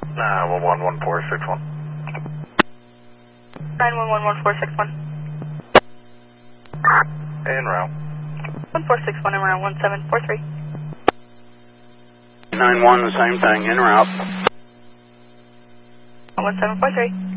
9111461. 9111461. En route. 1461 en route 1743. 9-1, the same thing, en route. 1743.